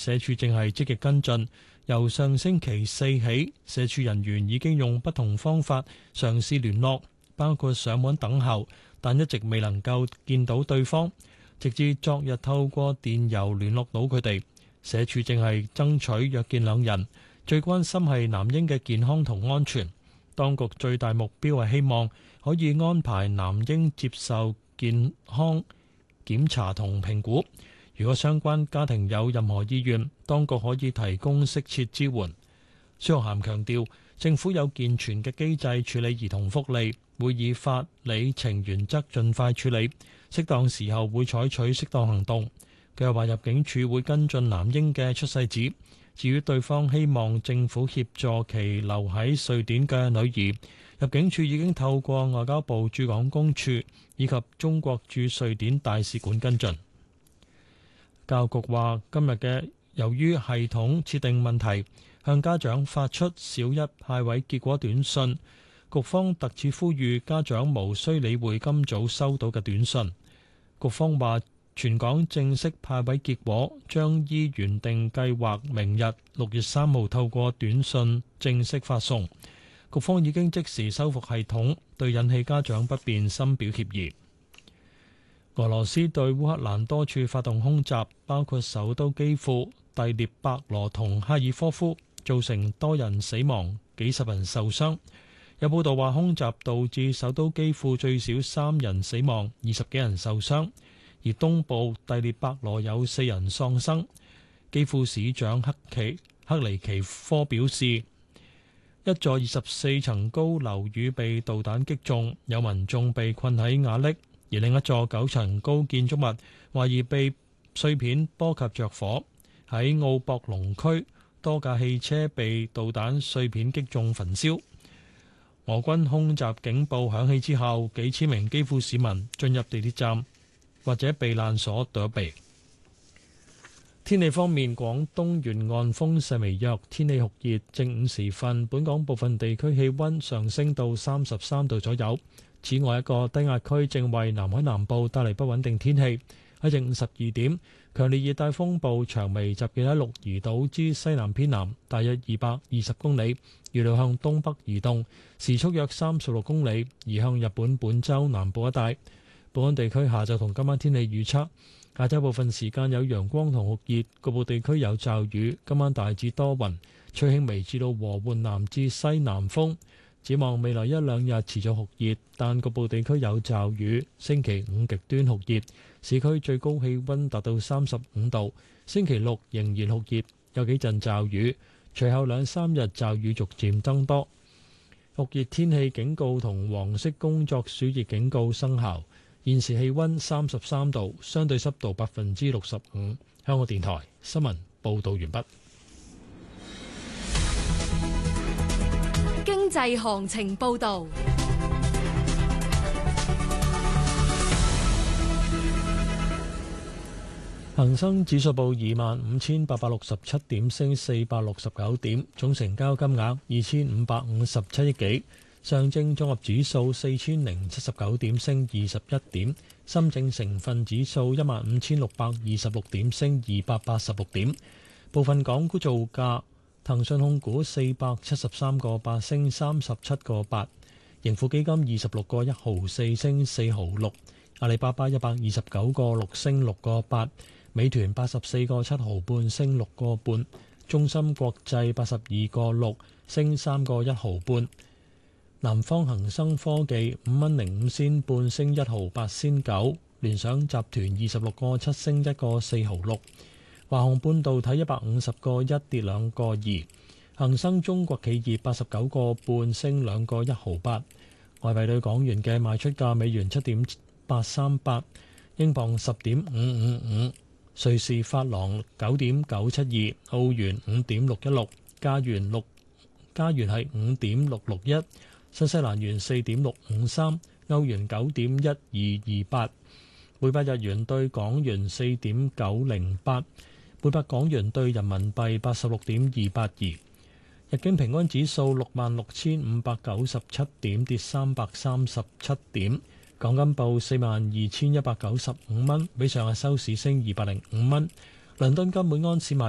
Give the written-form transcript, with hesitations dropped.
社署正係積極跟進。由上星期四起，社署人員已經用不同方法嘗試聯絡，包括上門等候，但一直未能夠見到對方。直至昨日透過電郵聯絡到佢哋。社署正係爭取約見兩人，最關心係男嬰嘅健康同安全。當局最大目標係希望可以安排男嬰接受健康檢查同評估。如果相關家庭有任何意願，當局可以提供適切支援。孫玉菡強調，政府有健全嘅機制處理兒童福利，會以法理情原則盡快處理，適當時候會採取適當行動。佢又話入境處會跟進男嬰嘅出世紙。至於對方希望政府協助其留喺瑞典嘅女兒，入境處已經透過外交部駐港公署以及中國駐瑞典大使館跟進。教育局話今日嘅由於系統設定問題，向家長發出小一派位結果短信，局方特此呼籲家長無需理會今早收到嘅短信。局方話全港正式派位結果將依原定計劃明日6月3號透過短信正式發送。局方已經即時修復系統，對引起家長不便深表歉意。俄羅斯對烏克蘭多處發動空襲，包括首都基輔、第聶伯羅同哈爾科夫，造成多人死亡、幾十人受傷。有報道話空襲導致首都基輔最少3人死亡、20幾人受傷，而東部第聶伯羅有4人喪生。基輔市長克尼奇科表示，一座24層高樓宇被導彈擊中，有民眾被困喺瓦礫。而另一座9層高建築物懷疑被碎片波及着火。喺奧博龍區，多架汽車被導彈碎片擊中焚燒。俄軍空襲警報響起之後，幾千名基輔市民進入地鐵站或者避難所躲避。天氣方面，廣東沿岸風勢微弱，天氣酷熱。正午時分，本港部分地區氣溫上升到33度左右。此外，一個低壓區正為南海南部帶嚟不穩定天氣。喺正午12點，強烈熱帶風暴長眉集結喺鹿兒島之西南偏南，大約220公里，預料向東北移動，時速約36公里，移向日本本州南部一帶。本港地區下晝同今晚天氣預測：下晝部分時間有陽光同酷熱，局部地區有驟雨。今晚大致多雲，吹輕微至到和緩南至西南風。展望未來一兩日持續酷熱，但局部地區有驟雨。星期五極端酷熱，市區最高氣溫達到35度。星期六仍然酷熱，有幾陣驟雨。隨後兩三日驟雨逐漸增多。酷熱天氣警告同黃色工作暑熱警告生效。現時氣溫33度，相對濕度65%。香港電台新聞報道完畢。 經濟行情報道。 恒生指數報25,867點，升469點，總成交金額2,557億幾。上證綜合指數4,079點，升21點。深證成分指數15,626點，升286點。部分港股造價：騰訊控股473個8，升37個8；盈富基金26個1毫4，升4毫6；阿里巴巴129個6，升6個8；美團84個7毫半，升6個半；中芯國際82個6，升3個1毫半；南方恒生科技5蚊05仙半，升1毫8仙9；聯想集團26個7，升1個4毫6；華虹半導體150個1，跌2個2；恒生中國企業89個半，升2個1毫8。外幣對港元嘅賣出價：美元7.838，英鎊10.555，瑞士法郎9.972，澳元5.616，加元係5.661，新西蘭元4.653，歐元9.1228，每百日元對港元4.908，每百港元對人民幣86.282。日經平均指數66,597點，跌337點。港金報42,195蚊，比上日收市升205蚊。倫敦金每安士賣